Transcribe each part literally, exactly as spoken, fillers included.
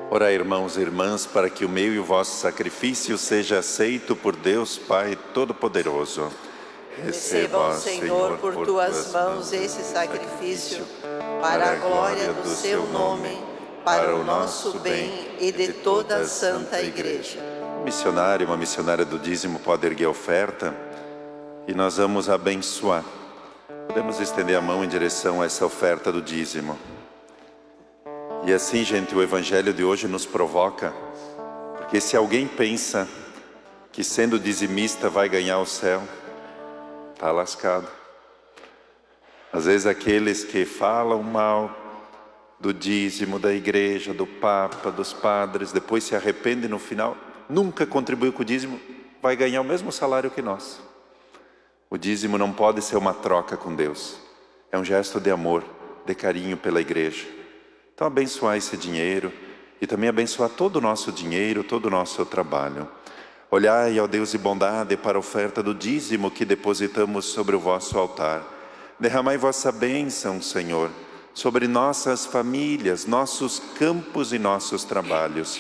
Orai, irmãos e irmãs, para que o meu e o vosso sacrifício seja aceito por Deus Pai Todo-Poderoso. Receba, Senhor, por tuas mãos esse sacrifício, para a glória do seu nome, para o nosso bem e de toda a Santa Igreja. Um missionário, uma missionária do dízimo pode erguer a oferta e nós vamos abençoar. Podemos estender a mão em direção a essa oferta do dízimo. E assim, gente, o Evangelho de hoje nos provoca, porque se alguém pensa que sendo dizimista vai ganhar o céu, está lascado. Às vezes aqueles que falam mal do dízimo, da igreja, do Papa, dos padres, depois se arrependem no final, nunca contribuiu com o dízimo, vai ganhar o mesmo salário que nós. O dízimo não pode ser uma troca com Deus, é um gesto de amor, de carinho pela igreja. Então abençoar esse dinheiro e também abençoar todo o nosso dinheiro, todo o nosso trabalho. Olhai, ó Deus de bondade, para a oferta do dízimo que depositamos sobre o vosso altar. Derramai vossa bênção, Senhor, sobre nossas famílias, nossos campos e nossos trabalhos.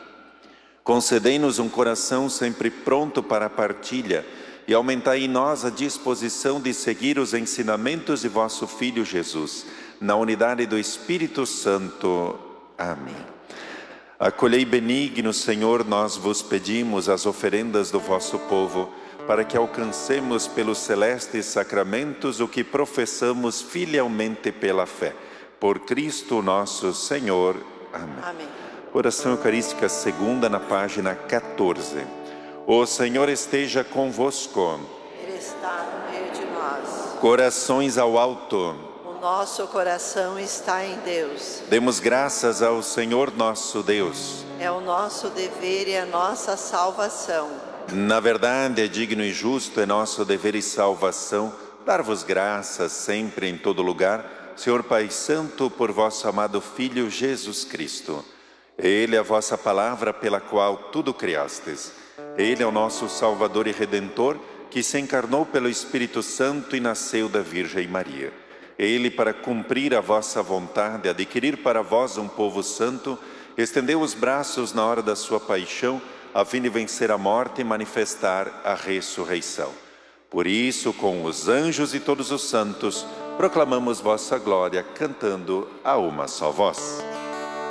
Concedei-nos um coração sempre pronto para a partilha e aumentai em nós a disposição de seguir os ensinamentos de vosso Filho Jesus, na unidade do Espírito Santo. Amém. Acolhei benigno, Senhor, nós vos pedimos as oferendas do vosso povo, para que alcancemos pelos celestes sacramentos o que professamos filialmente pela fé. Por Cristo nosso Senhor. Amém. Amém. Oração Eucarística segunda, na página quatorze. O Senhor esteja convosco. Ele está no meio de nós. Corações ao alto. O nosso coração está em Deus. Demos graças ao Senhor nosso Deus. É o nosso dever e a nossa salvação. Na verdade, é digno e justo, é nosso dever e salvação dar-vos graças sempre em todo lugar, Senhor Pai Santo, por vosso amado Filho Jesus Cristo. Ele é a vossa palavra pela qual tudo criastes. Ele é o nosso Salvador e Redentor, que se encarnou pelo Espírito Santo e nasceu da Virgem Maria. Ele, para cumprir a vossa vontade, adquirir para vós um povo santo, estendeu os braços na hora da sua paixão, a fim de vencer a morte e manifestar a ressurreição. Por isso, com os anjos e todos os santos, proclamamos vossa glória, cantando a uma só voz.